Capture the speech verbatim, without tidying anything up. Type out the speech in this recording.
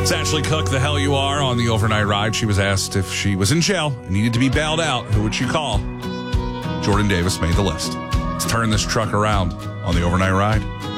It's Ashley Cook, the hell you are, on the overnight ride. She was asked if she was in jail and needed to be bailed out, who would she call? Jordan Davis made the list. Let's turn this truck around on the overnight ride.